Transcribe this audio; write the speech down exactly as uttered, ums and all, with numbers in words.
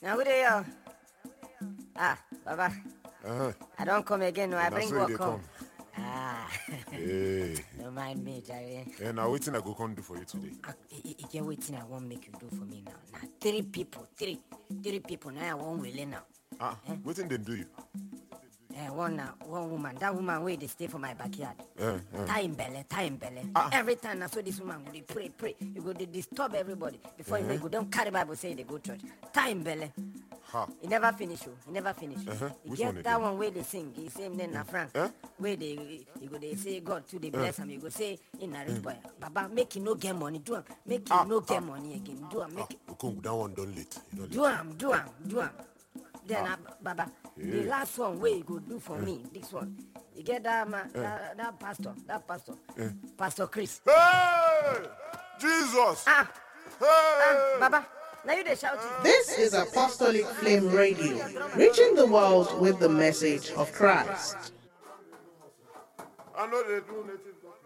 Now who they are? Ah, Baba. Uh-huh. I don't come again. No, I And bring so what they come. come. Ah, Hey. don't mind me, Jerry. And now waiting I go come do for you today. I, I, I get waiting I won't make you do for me now. Now three people, three, three people. Now I won't will now. Ah, eh? Waiting they do you. Eh, one now, one woman. That woman where they stay for my backyard. Eh, eh. Tie in belly, tie in belly. Ah. Every time I saw this woman, go they pray, pray. You go they disturb everybody before you know you go. Don't carry Bible say they go church. Tie in belly. Ha. He never finish you. He never finish. Uh-huh. He Which get one that again? one where they sing. He say name na Frank. Eh? Where they you go they say God to they bless him. You go say in a rich boy. Baba make him no get money. Do him. Make him Ah, no get ah. money again. Do him. Ah, Make it. Okong, that one done late. You don't late. Do him. Do him. Do him. Then ah. Baba, the Yeah. last one where you go do for me. This one. You get that man. That, that pastor. That pastor. Pastor Chris. Hey! Jesus! Ah. Hey! Ah. Baba. Now you they shout it. This is Apostolic Flame Radio, reaching the world with the message of Christ. I know they do native.